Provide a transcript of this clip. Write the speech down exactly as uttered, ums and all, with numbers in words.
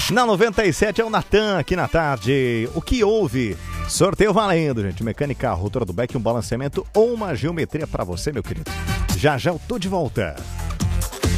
Na noventa e sete é o Natan aqui na tarde. O que houve? Sorteio valendo, gente. Mecânica, rotora do Beck, um balanceamento ou uma geometria pra você, meu querido. Já já eu tô de volta.